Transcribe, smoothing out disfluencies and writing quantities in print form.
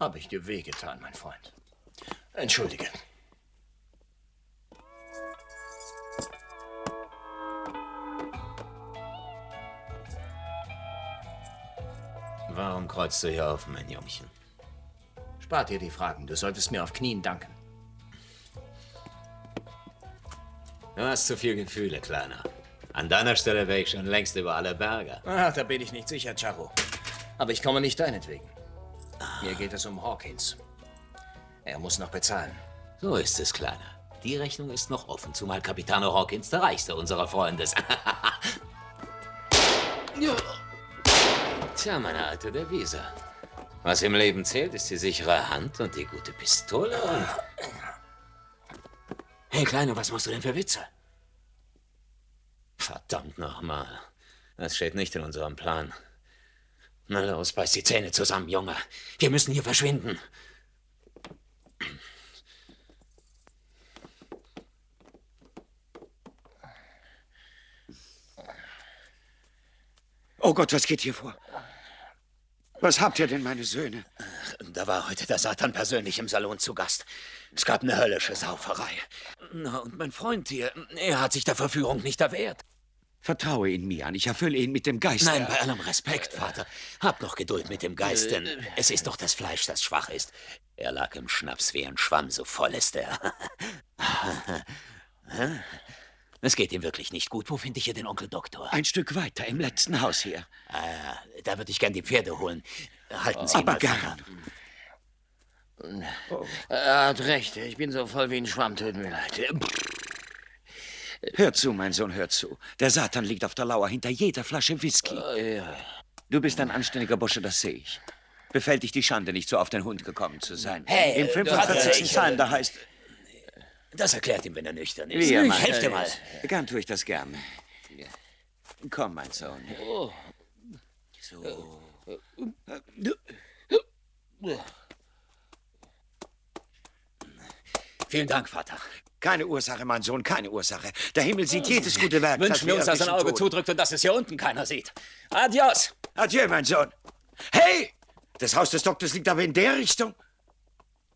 Habe ich dir wehgetan, mein Freund. Entschuldige. Warum kreuzt du hier auf, mein Jungchen? Spart dir die Fragen. Du solltest mir auf Knien danken. Du hast zu viel Gefühle, Kleiner. An deiner Stelle wäre ich schon längst über alle Berge. Ach, da bin ich nicht sicher, Charro. Aber ich komme nicht deinetwegen. Mir geht es um Hawkins. Er muss noch bezahlen. So ist es, Kleiner. Die Rechnung ist noch offen, zumal Capitano Hawkins der reichste unserer Freunde ist. Tja, meine alte Devise. Was im Leben zählt, ist die sichere Hand und die gute Pistole und... Hey, Kleiner, was machst du denn für Witze? Verdammt nochmal. Das steht nicht in unserem Plan. Na los, beiß die Zähne zusammen, Junge. Wir müssen hier verschwinden. Oh Gott, was geht hier vor? Was habt ihr denn, meine Söhne? Da war heute der Satan persönlich im Salon zu Gast. Es gab eine höllische Sauferei. Na, und mein Freund hier, er hat sich der Verführung nicht erwehrt. Vertraue ihn mir an. Ich erfülle ihn mit dem Geist. Nein, bei allem Respekt, Vater. Hab noch Geduld mit dem Geist, denn es ist doch das Fleisch, das schwach ist. Er lag im Schnaps wie ein Schwamm, so voll ist er. Es geht ihm wirklich nicht gut. Wo finde ich hier den Onkel Doktor? Ein Stück weiter, im letzten Haus hier. Da würde ich gern die Pferde holen. Halten Sie Aber mal, gern. Oh. Er hat recht. Ich bin so voll wie ein Schwamm. Tut mir leid. Hör zu, mein Sohn, hör zu. Der Satan liegt auf der Lauer hinter jeder Flasche Whisky. Ja. Du bist ein anständiger Bursche, das sehe ich. Befällt dich die Schande, nicht so auf den Hund gekommen zu sein. Hey, im 45. Psalm, da heißt... Das erklärt ihm, wenn er nüchtern ist. Wie er Ich meint. helfe dir mal. Gern tue ich das gern. Komm, mein Sohn. So. Vielen Dank, Vater. Keine Ursache, mein Sohn, keine Ursache. Der Himmel sieht jedes gute Werk. Wünschen wir uns, dass ein Auge zudrückt und dass es hier unten keiner sieht. Adios. Adieu, mein Sohn. Hey! Das Haus des Doktors liegt aber in der Richtung.